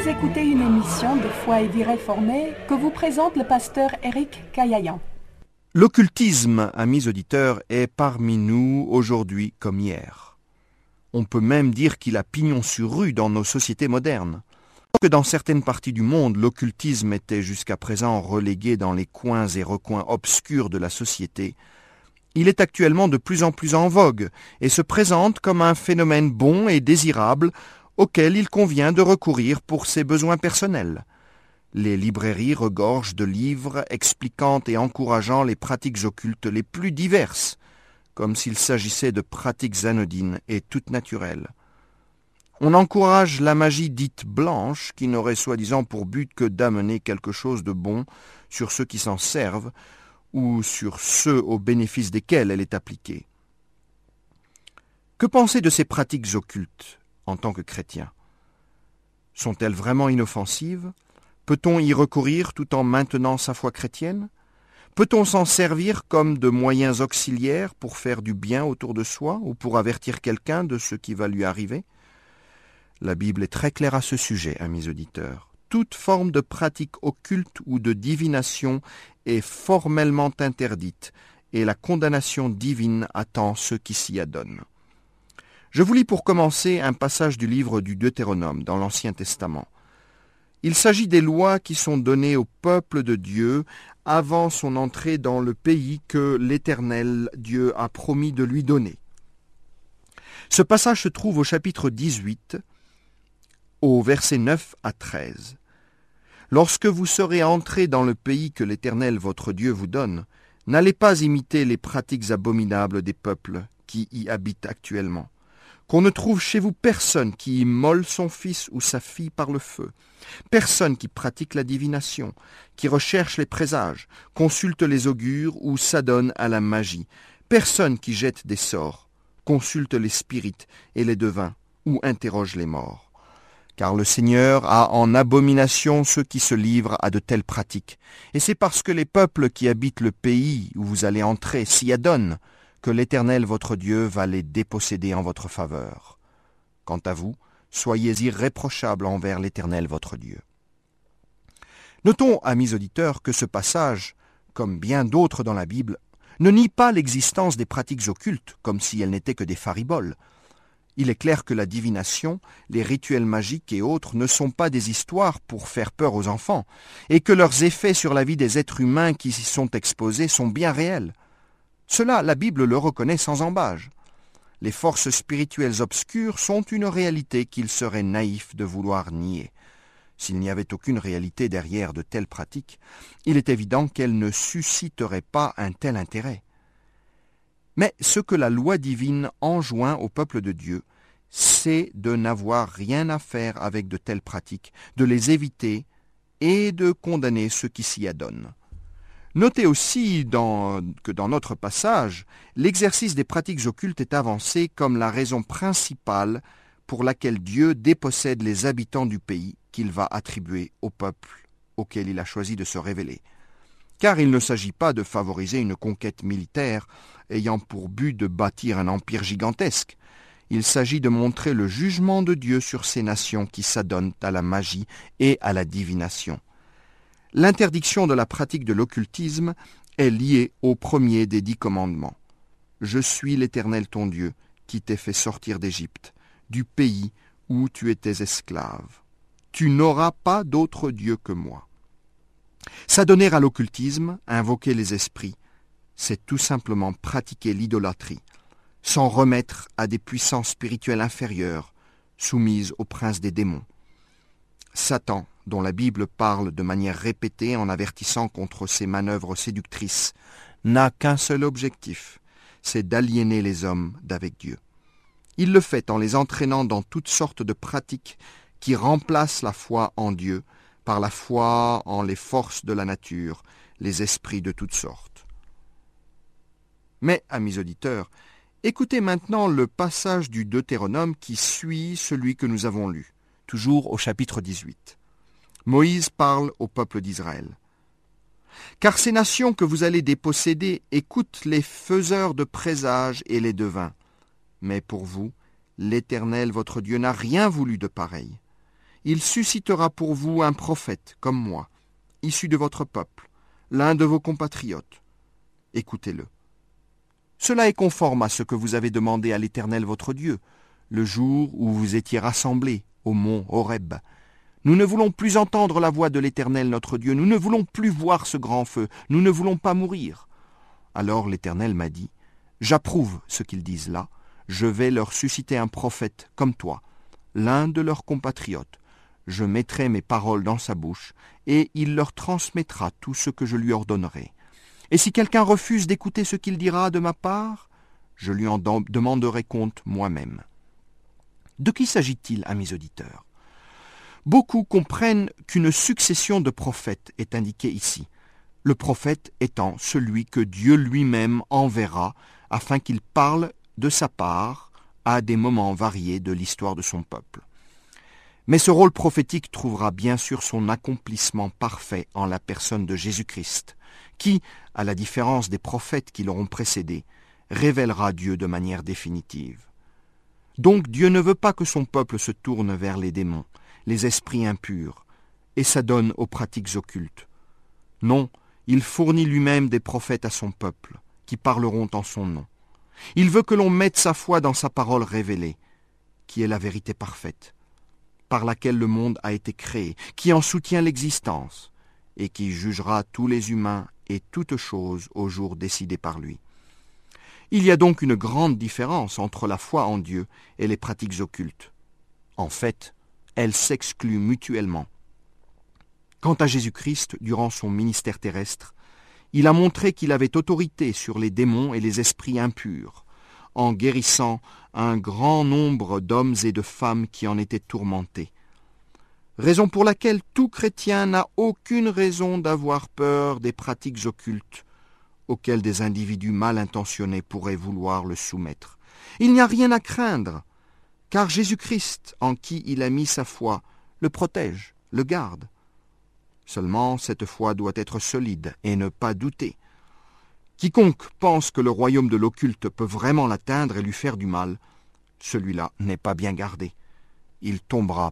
Vous écoutez une émission de Foi et Vie Réformée que vous présente le pasteur Éric Caillayan. L'occultisme, amis auditeurs, est parmi nous aujourd'hui comme hier. On peut même dire qu'il a pignon sur rue dans nos sociétés modernes. Que dans certaines parties du monde, l'occultisme était jusqu'à présent relégué dans les coins et recoins obscurs de la société. Il est actuellement de plus en plus en vogue et se présente comme un phénomène bon et désirable auquel il convient de recourir pour ses besoins personnels. Les librairies regorgent de livres expliquant et encourageant les pratiques occultes les plus diverses, comme s'il s'agissait de pratiques anodines et toutes naturelles. On encourage la magie dite blanche, qui n'aurait soi-disant pour but que d'amener quelque chose de bon sur ceux qui s'en servent, ou sur ceux au bénéfice desquels elle est appliquée. Que penser de ces pratiques occultes en tant que chrétien? Sont-elles vraiment inoffensives? Peut-on y recourir tout en maintenant sa foi chrétienne? Peut-on s'en servir comme de moyens auxiliaires pour faire du bien autour de soi ou pour avertir quelqu'un de ce qui va lui arriver? La Bible est très claire à ce sujet, amis auditeurs. Toute forme de pratique occulte ou de divination est formellement interdite et la condamnation divine attend ceux qui s'y adonnent. Je vous lis pour commencer un passage du livre du Deutéronome dans l'Ancien Testament. Il s'agit des lois qui sont données au peuple de Dieu avant son entrée dans le pays que l'Éternel Dieu a promis de lui donner. Ce passage se trouve au chapitre 18, au versets 9 à 13. « Lorsque vous serez entrés dans le pays que l'Éternel votre Dieu vous donne, n'allez pas imiter les pratiques abominables des peuples qui y habitent actuellement. Qu'on ne trouve chez vous personne qui immole son fils ou sa fille par le feu, personne qui pratique la divination, qui recherche les présages, consulte les augures ou s'adonne à la magie, personne qui jette des sorts, consulte les spirites et les devins ou interroge les morts. Car le Seigneur a en abomination ceux qui se livrent à de telles pratiques. Et c'est parce que les peuples qui habitent le pays où vous allez entrer s'y adonnent que l'Éternel votre Dieu va les déposséder en votre faveur. Quant à vous, soyez irréprochables envers l'Éternel votre Dieu. » Notons, amis auditeurs, que ce passage, comme bien d'autres dans la Bible, ne nie pas l'existence des pratiques occultes, comme si elles n'étaient que des fariboles. Il est clair que la divination, les rituels magiques et autres ne sont pas des histoires pour faire peur aux enfants, et que leurs effets sur la vie des êtres humains qui y sont exposés sont bien réels. Cela, la Bible le reconnaît sans ambages. Les forces spirituelles obscures sont une réalité qu'il serait naïf de vouloir nier. S'il n'y avait aucune réalité derrière de telles pratiques, il est évident qu'elles ne susciteraient pas un tel intérêt. Mais ce que la loi divine enjoint au peuple de Dieu, c'est de n'avoir rien à faire avec de telles pratiques, de les éviter et de condamner ceux qui s'y adonnent. Notez aussi que dans notre passage, l'exercice des pratiques occultes est avancé comme la raison principale pour laquelle Dieu dépossède les habitants du pays qu'il va attribuer au peuple auquel il a choisi de se révéler. Car il ne s'agit pas de favoriser une conquête militaire ayant pour but de bâtir un empire gigantesque. Il s'agit de montrer le jugement de Dieu sur ces nations qui s'adonnent à la magie et à la divination. L'interdiction de la pratique de l'occultisme est liée au premier des 10 commandements. « Je suis l'Éternel ton Dieu, qui t'ai fait sortir d'Égypte, du pays où tu étais esclave. Tu n'auras pas d'autre Dieu que moi. » S'adonner à l'occultisme, invoquer les esprits, c'est tout simplement pratiquer l'idolâtrie, s'en remettre à des puissances spirituelles inférieures, soumises au prince des démons. Satan, dont la Bible parle de manière répétée en avertissant contre ses manœuvres séductrices, n'a qu'un seul objectif, c'est d'aliéner les hommes d'avec Dieu. Il le fait en les entraînant dans toutes sortes de pratiques qui remplacent la foi en Dieu par la foi en les forces de la nature, les esprits de toutes sortes. Mais, amis auditeurs, écoutez maintenant le passage du Deutéronome qui suit celui que nous avons lu, toujours au chapitre 18. Moïse parle au peuple d'Israël. « Car ces nations que vous allez déposséder écoutent les faiseurs de présages et les devins. Mais pour vous, l'Éternel votre Dieu n'a rien voulu de pareil. Il suscitera pour vous un prophète, comme moi, issu de votre peuple, l'un de vos compatriotes. Écoutez-le. Cela est conforme à ce que vous avez demandé à l'Éternel votre Dieu, le jour où vous étiez rassemblés au mont Horeb. Nous ne voulons plus entendre la voix de l'Éternel notre Dieu, nous ne voulons plus voir ce grand feu, nous ne voulons pas mourir. Alors l'Éternel m'a dit, j'approuve ce qu'ils disent là, je vais leur susciter un prophète comme toi, l'un de leurs compatriotes. Je mettrai mes paroles dans sa bouche, et il leur transmettra tout ce que je lui ordonnerai. Et si quelqu'un refuse d'écouter ce qu'il dira de ma part, je lui en demanderai compte moi-même. De qui s'agit-il, amis auditeurs ? Beaucoup comprennent qu'une succession de prophètes est indiquée ici, le prophète étant celui que Dieu lui-même enverra afin qu'il parle de sa part à des moments variés de l'histoire de son peuple. Mais ce rôle prophétique trouvera bien sûr son accomplissement parfait en la personne de Jésus-Christ, qui, à la différence des prophètes qui l'auront précédé, révélera Dieu de manière définitive. Donc Dieu ne veut pas que son peuple se tourne vers les démons, les esprits impurs, et s'adonne aux pratiques occultes. Non, il fournit lui-même des prophètes à son peuple, qui parleront en son nom. Il veut que l'on mette sa foi dans sa parole révélée, qui est la vérité parfaite, par laquelle le monde a été créé, qui en soutient l'existence, et qui jugera tous les humains et toutes choses au jour décidé par lui. Il y a donc une grande différence entre la foi en Dieu et les pratiques occultes. En fait, elles s'excluent mutuellement. Quant à Jésus-Christ, durant son ministère terrestre, il a montré qu'il avait autorité sur les démons et les esprits impurs, en guérissant un grand nombre d'hommes et de femmes qui en étaient tourmentés. Raison pour laquelle tout chrétien n'a aucune raison d'avoir peur des pratiques occultes auxquelles des individus mal intentionnés pourraient vouloir le soumettre. Il n'y a rien à craindre, car Jésus-Christ, en qui il a mis sa foi, le protège, le garde. Seulement, cette foi doit être solide et ne pas douter. Quiconque pense que le royaume de l'occulte peut vraiment l'atteindre et lui faire du mal, celui-là n'est pas bien gardé. Il tombera